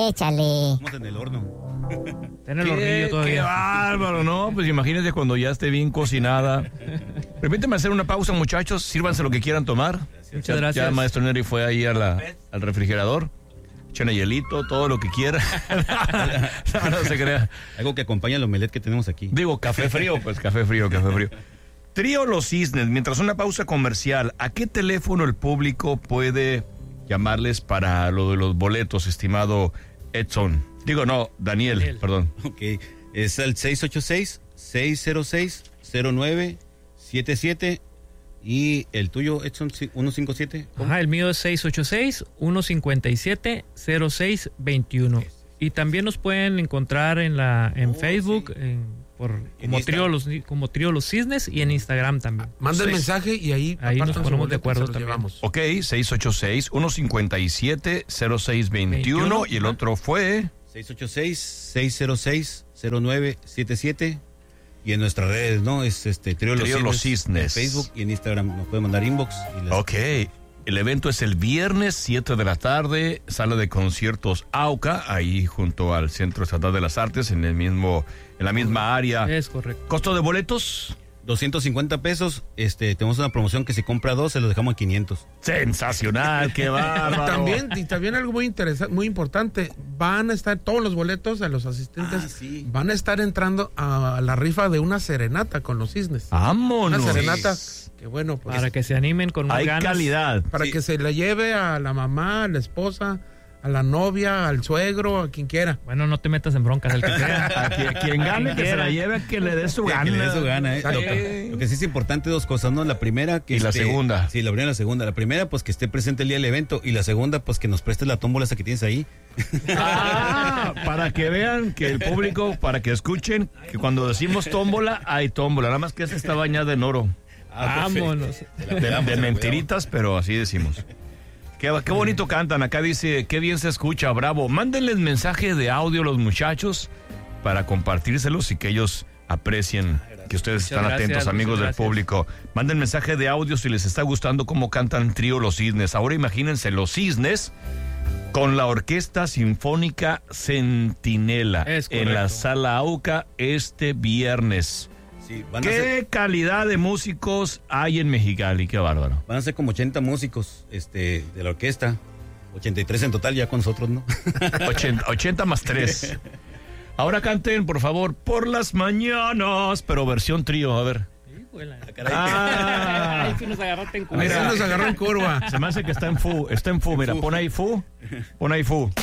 Échale. Estamos en el horno. Está en el hornillo todavía. Qué bárbaro, ¿no? Pues imagínense cuando ya esté bien cocinada. Permítanme hacer una pausa, muchachos. Sírvanse lo que quieran tomar. Muchas gracias. Ya el maestro Neri fue ahí al refrigerador. Echen hielito, todo lo que quiera. No se crea. Algo que acompaña el omelette que tenemos aquí. Digo, café frío, pues café frío. Trío Los Cisnes, mientras una pausa comercial, ¿a qué teléfono el público puede llamarles para lo de los boletos, estimado Edson? Digo, no, Daniel. Perdón. Ok, es el 686-606-0977 y el tuyo, Edson, 157. Ajá, el mío es 686-157-0621. Y también nos pueden encontrar en Facebook, como Trío Los Cisnes, y en Instagram también. Manda el mensaje y ahí nos ponemos de acuerdo también. Llevamos. Ok, 686-157-0621 y el otro fue 686-606-0977 y en nuestras redes, ¿no? Es Trío Los Cisnes. En Facebook y en Instagram nos pueden mandar inbox. Ok, el evento es el viernes 7 de la tarde, sala de conciertos AUCA, ahí junto al Centro Estatal de las Artes, en la misma área. Es correcto. ¿Costo de boletos? 250 pesos. Tenemos una promoción que si compra 2 se los dejamos a 500. Sensacional, qué bárbaro. Y también algo muy interesante, muy importante, van a estar todos los boletos a los asistentes, sí. van a estar entrando a la rifa de una serenata con Los Cisnes. Vámonos. Una serenata que bueno, pues Para que se animen con más hay ganas. calidad. para que se la lleve a la mamá, a la esposa, a la novia, al suegro, a quien quiera. Bueno, no te metas en broncas, el que sea. A quien gane, que se la lleve, que le dé su Que gana. le dé su gana, Exacto. Lo que sí es importante, dos cosas, ¿no? La primera que Y la segunda. Sí, la primera y la segunda. La primera, pues que esté presente el día del evento. Y la segunda, pues que nos prestes la tómbola esa que tienes ahí. Para que vean que el público, para que escuchen que cuando decimos tómbola, hay tómbola. Nada más que esa está bañada en oro. Vámonos. De mentiritas, pero así decimos. Qué bonito cantan. Acá dice, qué bien se escucha, bravo. Mándenles mensaje de audio a los muchachos para compartírselos y que ellos aprecien que ustedes Muchas están gracias, atentos, amigos muchas del gracias. público. Manden mensaje de audio si les está gustando cómo cantan Trío Los Cisnes. Ahora imagínense Los Cisnes con la Orquesta Sinfónica Centinela Es correcto. en la Sala AUCA este viernes. Sí, van ¿Qué calidad de músicos hay en Mexicali? Qué bárbaro. a ser como 80 músicos de la orquesta. 83 en total ya con nosotros, ¿no? 80 más 3. Ahora canten, por favor, Por las Mañanas, pero versión trío, a ver. Ay, que nos agarraste en curva. Ahí se nos agarró en curva. Se me hace que está en fu, mira, pon ahí fu.